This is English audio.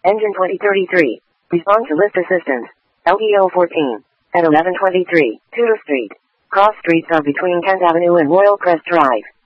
Engine 2033. Respond to lift assistance. LEO 14. At 1123, Tudor Street. Cross streets are between Kent Avenue and Royal Crest Drive.